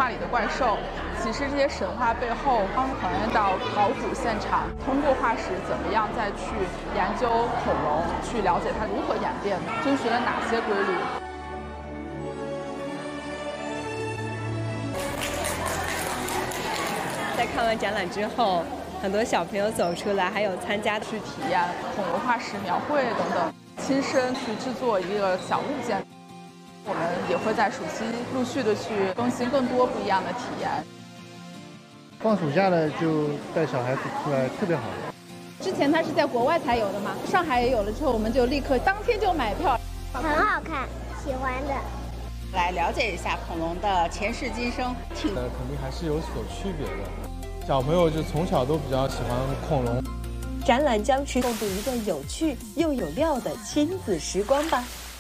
话里的怪兽。其实这些神话背后，他们还原到考古现场，通过化石怎么样再去研究恐龙，去了解它如何演变，遵循了哪些规律。 在看完展览之后，很多小朋友走出来，还有参加去体验恐龙化石描绘等等，亲身去制作一个小物件。我们也会在暑期陆续的去更新更多不一样的体验。 放暑假了就带小孩子出来特别好。 之前它是在国外才有的嘛，上海也有了之后，我们就立刻当天就买票。 很好看，喜欢的。 来了解一下恐龙的前世今生， 肯定还是有所区别的。小朋友就从小都比较喜欢恐龙。 展览将持共度一段有趣又有料的亲子时光吧。